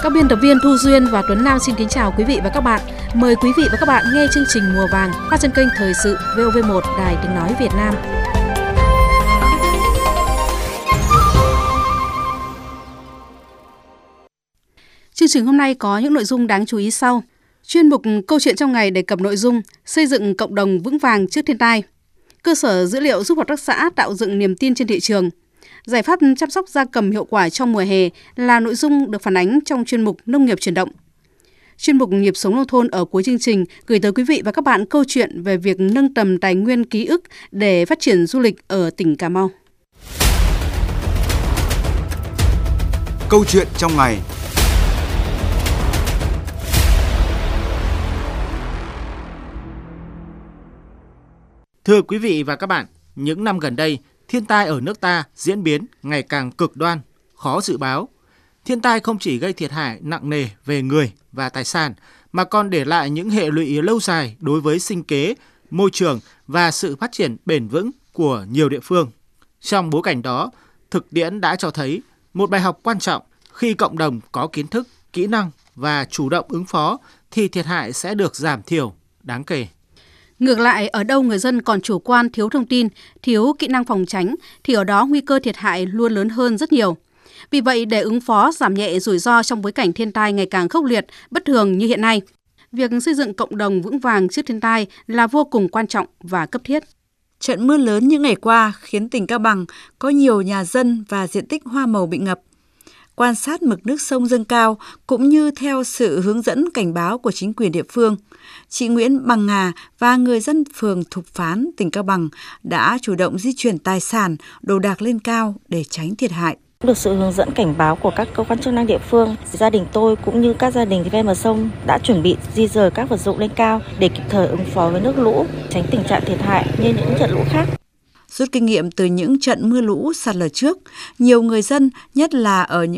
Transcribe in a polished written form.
Các biên tập viên Thu Duyên và Tuấn Nam xin kính chào quý vị và các bạn. Mời quý vị và các bạn nghe chương trình Mùa Vàng phát trên kênh Thời sự VOV1 Đài Tiếng nói Việt Nam. Chương trình hôm nay có những nội dung đáng chú ý sau. Chuyên mục Câu chuyện trong ngày đề cập nội dung xây dựng cộng đồng vững vàng trước thiên tai. Cơ sở dữ liệu giúp hợp tác xã tạo dựng niềm tin trên thị trường. Giải pháp chăm sóc gia cầm hiệu quả trong mùa hè là nội dung được phản ánh trong chuyên mục Nông nghiệp chuyển động. Chuyên mục Nhịp sống nông thôn ở cuối chương trình gửi tới quý vị và các bạn câu chuyện về việc nâng tầm tài nguyên ký ức để phát triển du lịch ở tỉnh Cà Mau. Câu chuyện trong ngày. Thưa quý vị và các bạn, những năm gần đây, thiên tai ở nước ta diễn biến ngày càng cực đoan, khó dự báo. Thiên tai không chỉ gây thiệt hại nặng nề về người và tài sản, mà còn để lại những hệ lụy lâu dài đối với sinh kế, môi trường và sự phát triển bền vững của nhiều địa phương. Trong bối cảnh đó, thực tiễn đã cho thấy một bài học quan trọng: khi cộng đồng có kiến thức, kỹ năng và chủ động ứng phó thì thiệt hại sẽ được giảm thiểu đáng kể. Ngược lại, ở đâu người dân còn chủ quan, thiếu thông tin, thiếu kỹ năng phòng tránh thì ở đó nguy cơ thiệt hại luôn lớn hơn rất nhiều. Vì vậy, để ứng phó giảm nhẹ rủi ro trong bối cảnh thiên tai ngày càng khốc liệt, bất thường như hiện nay, việc xây dựng cộng đồng vững vàng trước thiên tai là vô cùng quan trọng và cấp thiết. Trận mưa lớn những ngày qua khiến tỉnh Cao Bằng có nhiều nhà dân và diện tích hoa màu bị ngập. Quan sát mực nước sông dâng cao cũng như theo sự hướng dẫn cảnh báo của chính quyền địa phương, chị Nguyễn Bằng Ngà và người dân phường Thục Phán, tỉnh Cao Bằng đã chủ động di chuyển tài sản, đồ đạc lên cao để tránh thiệt hại. Được sự hướng dẫn cảnh báo của các cơ quan chức năng địa phương, gia đình tôi cũng như các gia đình ven bờ sông đã chuẩn bị di dời các vật dụng lên cao để kịp thời ứng phó với nước lũ, tránh tình trạng thiệt hại như những trận lũ khác. Rút kinh nghiệm từ những trận mưa lũ sạt lở trước, nhiều người dân, nhất là ở những